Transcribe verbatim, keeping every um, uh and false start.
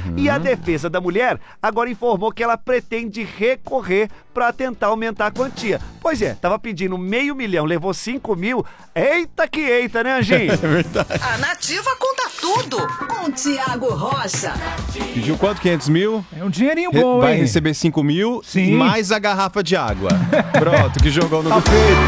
E a defesa da mulher agora informou que ela pretende recorrer para tentar aumentar a quantia. Pois é, tava pedindo meio milhão, levou cinco mil. Eita que eita, né, Anjinho? É verdade. A Nativa conta tudo com Tiago Rocha. Pediu quanto? quinhentos mil? É um dinheirinho Re- bom, Vai hein? receber cinco mil Sim. mais a garrafa de água. Pronto, que jogão no feio.